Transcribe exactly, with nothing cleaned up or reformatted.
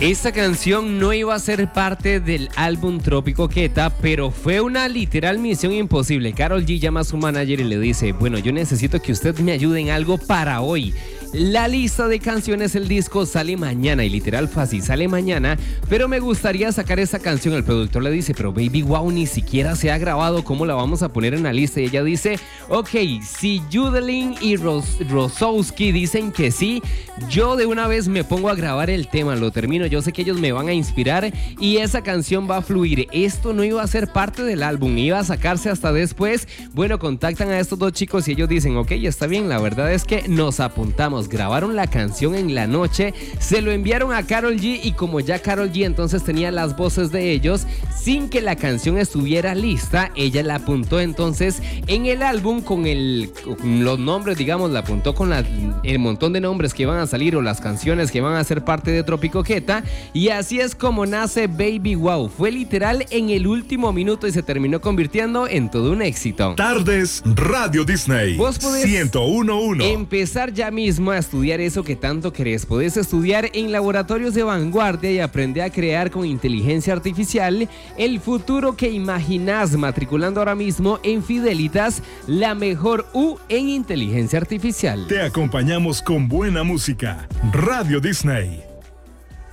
Esta canción no iba a ser parte del álbum Trópico Queta, pero fue una literal misión imposible. Karol G llama a su manager y le dice: bueno, yo necesito que usted me ayude en algo para hoy. La lista de canciones, el disco sale mañana, y literal fácil, sale mañana, pero me gustaría sacar esta canción. El productor le dice: pero baby, wow, ni siquiera se ha grabado, ¿cómo la vamos a poner en la lista? Y ella dice: ok, si Judelin y Ros- Rosowski dicen que sí, yo de una vez me pongo a grabar el tema, lo termino, yo sé que ellos me van a inspirar y esa canción va a fluir. Esto no iba a ser parte del álbum, iba a sacarse hasta después. Bueno, contactan a estos dos chicos y ellos dicen: ok, está bien, la verdad es que nos apuntamos. Grabaron la canción en la noche, se lo enviaron a Karol G, y como ya Karol G entonces tenía las voces de ellos, sin que la canción estuviera lista, ella la apuntó entonces en el álbum con, el, con los nombres, digamos, la apuntó con la, el montón de nombres que van a salir o las canciones que van a ser parte de Trópico Queta, y así es como nace Baby Wow. Fue literal en el último minuto y se terminó convirtiendo en todo un éxito. Tardes Radio Disney. Vos podés ciento uno punto uno. empezar ya mismo a estudiar eso que tanto querés. Podés estudiar en laboratorios de vanguardia y aprender a crear con inteligencia artificial el futuro que imaginás, matriculando ahora mismo en Fidelitas, la mejor U en inteligencia artificial. Te acompañamos con buena música. Radio Disney.